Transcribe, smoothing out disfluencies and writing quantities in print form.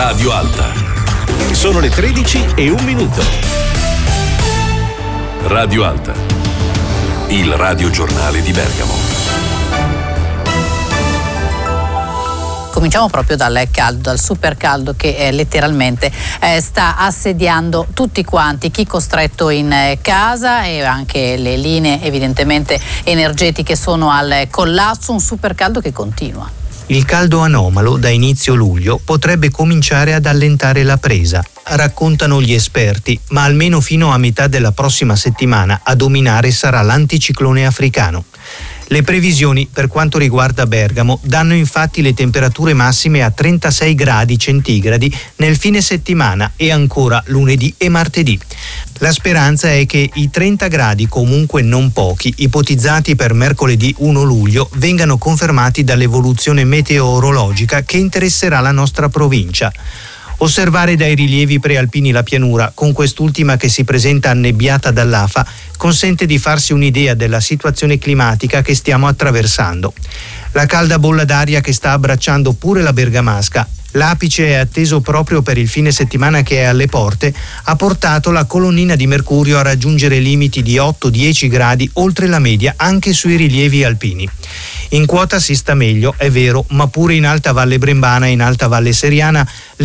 Radio Alta. Sono le 13:01. Radio Alta, il radiogiornale di Bergamo. Cominciamo proprio dal caldo, dal super caldo che letteralmente sta assediando tutti quanti, chi costretto in casa e anche le linee evidentemente energetiche sono al collasso, un super caldo che continua. Il caldo anomalo da inizio luglio potrebbe cominciare ad allentare la presa, raccontano gli esperti, ma almeno fino a metà della prossima settimana a dominare sarà l'anticiclone africano. Le previsioni per quanto riguarda Bergamo danno infatti le temperature massime a 36 gradi centigradi nel fine settimana e ancora lunedì e martedì. La speranza è che i 30 gradi, comunque non pochi, ipotizzati per mercoledì 1 luglio, vengano confermati dall'evoluzione meteorologica che interesserà la nostra provincia. Osservare dai rilievi prealpini la pianura, con quest'ultima che si presenta annebbiata dall'afa, consente di farsi un'idea della situazione climatica che stiamo attraversando. La calda bolla d'aria che sta abbracciando pure la bergamasca, l'apice è atteso proprio per il fine settimana che è alle porte, ha portato la colonnina di mercurio a raggiungere limiti di 8-10 gradi oltre la media anche sui rilievi alpini. In quota si sta meglio, è vero, ma pure in Alta Valle Brembana e in Alta Valle Seriana